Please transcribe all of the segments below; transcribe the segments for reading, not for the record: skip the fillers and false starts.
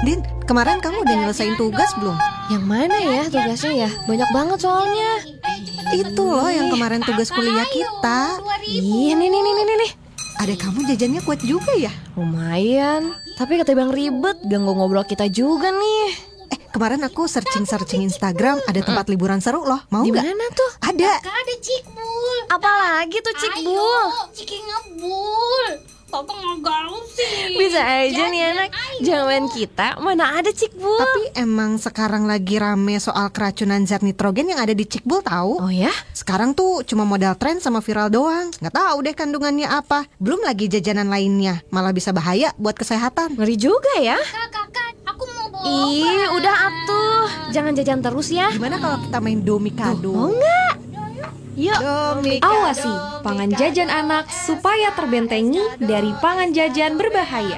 Din, kemarin kamu udah nyelesain tugas belum? Yang mana ya tugasnya ya? Banyak banget soalnya. Itu loh yang kemarin tugas kuliah kita. Iya, nih. Adek kamu jajannya kuat juga ya? Lumayan. Tapi kata Bang ribet, ganggu ngobrol kita juga nih. Kemarin aku searching Instagram, ada tempat liburan seru loh. Mau nggak? Di mana tuh? Ada. Ada Cikbul. Apalagi tuh Cikbul? Ayo, Ciki ngebul. Papa nggak gaul sih. Bisa aja nih anak. Jangan kita, mana ada Cikbul. Tapi emang sekarang lagi rame soal keracunan zat nitrogen yang ada di Cikbul tahu? Oh ya? Sekarang tuh cuma modal tren sama viral doang. Nggak tahu deh kandungannya apa. Belum lagi jajanan lainnya, malah bisa bahaya buat kesehatan. Ngeri juga ya. Kakak, aku mau bawa. Ih, udah atuh. Jangan jajan terus ya. Gimana kalau kita main domikado? Mau nggak? Yuk. Awasi pangan jajan anak supaya terbentengi dari pangan jajan berbahaya.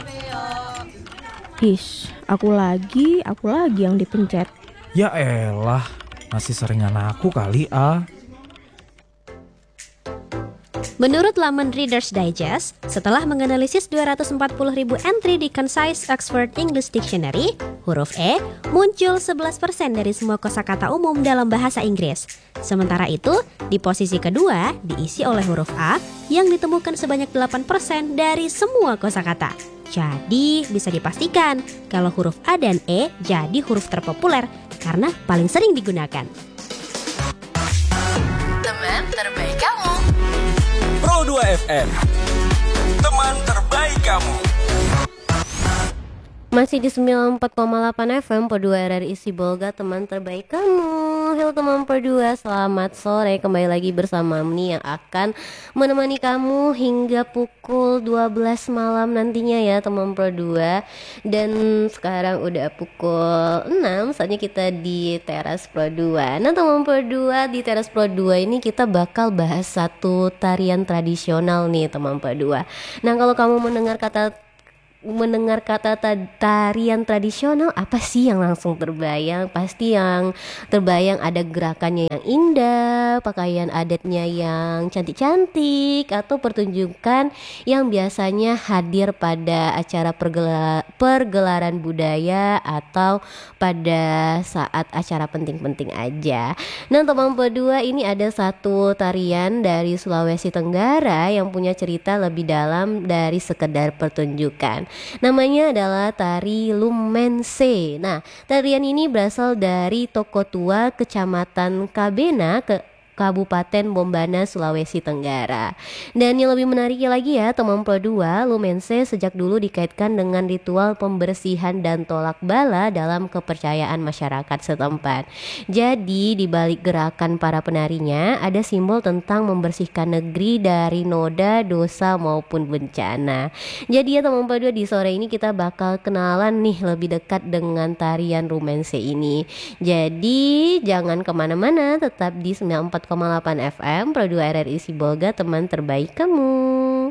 Aku lagi yang dipencet. Ya elah, masih seringan aku kali ah. Menurut laman Reader's Digest, setelah menganalisis 240.000 entry di Concise Oxford English Dictionary, huruf E muncul 11% dari semua kosakata umum dalam bahasa Inggris. Sementara itu, di posisi kedua diisi oleh huruf A yang ditemukan sebanyak 8% dari semua kosakata. Jadi, bisa dipastikan kalau huruf A dan E jadi huruf terpopuler karena paling sering digunakan. Teman terbaik kamu. Pro 2 FM, teman terbaik kamu. Masih di 94,8 FM Pro 2 RRI Sibolga, teman terbaik kamu. Halo teman Pro 2, selamat sore. Kembali lagi bersama Mni yang akan menemani kamu hingga pukul 12 malam nantinya ya teman Pro 2. Dan sekarang udah pukul 6, saatnya kita di Teras Pro 2. Nah teman Pro 2, di Teras Pro 2 ini kita bakal bahas satu tarian tradisional nih teman Pro 2. Nah kalau kamu mendengar kata tarian tradisional, apa sih yang langsung terbayang? Pasti yang terbayang ada gerakannya yang indah, pakaian adatnya yang cantik-cantik, atau pertunjukan yang biasanya hadir pada acara pergelaran budaya atau pada saat acara penting-penting aja. Nah teman berdua, ini ada satu tarian dari Sulawesi Tenggara yang punya cerita lebih dalam dari sekedar pertunjukan. Namanya adalah tari Lumense. Nah, tarian ini berasal dari Toko Tua, Kecamatan Kabena, Kabupaten Bombana, Sulawesi Tenggara. Dan yang lebih menariknya lagi ya teman Pro 2, Lumense sejak dulu dikaitkan dengan ritual pembersihan dan tolak bala dalam kepercayaan masyarakat setempat. Jadi di balik gerakan para penarinya ada simbol tentang membersihkan negeri dari noda, dosa maupun bencana. Jadi ya teman Pro 2, di sore ini kita bakal kenalan nih lebih dekat dengan tarian Lumense ini. Jadi jangan kemana-mana, tetap di 94,8 FM Pro 2 RRI Sibolga, teman terbaik kamu.